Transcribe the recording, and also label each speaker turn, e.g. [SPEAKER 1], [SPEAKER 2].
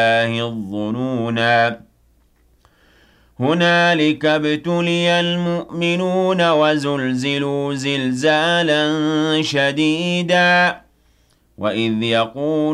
[SPEAKER 1] الظُّنُونَا هُنَالِكَ ابْتُلِيَ الْمُؤْمِنُونَ وَزُلْزِلُوا زِلْزَالًا شَدِيدًا وَإِذْ يَقُولُ